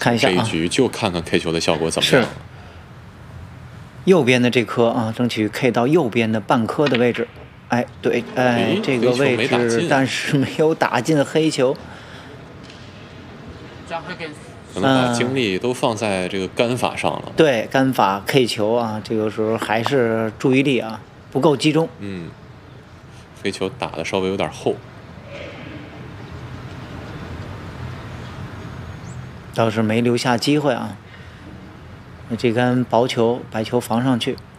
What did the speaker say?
看一下啊， 这一局就看看 K 球的效果怎么样。 是右边的这颗啊，争取 K 到右边的半颗的位置。哎，对，哎，这个位置，但是没有打进黑球。 可能把精力都放在这个杆法上了。 对，杆法 K 球啊，这个时候还是注意力啊不够集中。 黑球打的稍微有点厚。 倒是没留下机会啊。这杆薄球，白球防上去。